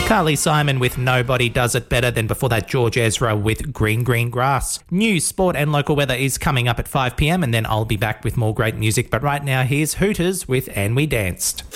Carly Simon with Nobody Does It Better. Then before that, George Ezra with Green Green Grass. News, sport and local weather is coming up at 5 p.m, and then I'll be back with more great music. But right now, here's Hooters with And We Danced.